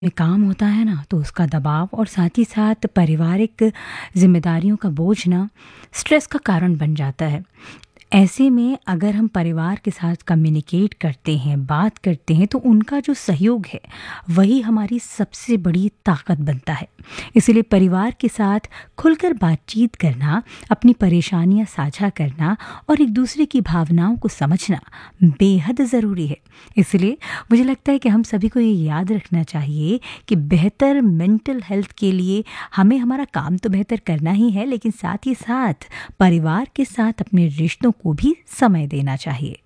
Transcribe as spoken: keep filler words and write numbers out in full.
में काम होता है ना, तो उसका दबाव और साथ ही साथ पारिवारिक ज़िम्मेदारियों का बोझ ना स्ट्रेस का कारण बन जाता है। ऐसे में अगर हम परिवार के साथ कम्युनिकेट करते हैं, बात करते हैं, तो उनका जो सहयोग है, वही हमारी सबसे बड़ी ताकत बनता है। इसीलिए परिवार के साथ खुलकर बातचीत करना, अपनी परेशानियाँ साझा करना और एक दूसरे की भावनाओं को समझना बेहद ज़रूरी है। इसलिए मुझे लगता है कि हम सभी को ये याद रखना चाहिए कि बेहतर मेंटल हेल्थ के लिए हमें हमारा काम तो बेहतर करना ही है, लेकिन साथ ही साथ परिवार के साथ अपने रिश्तों को भी समय देना चाहिए।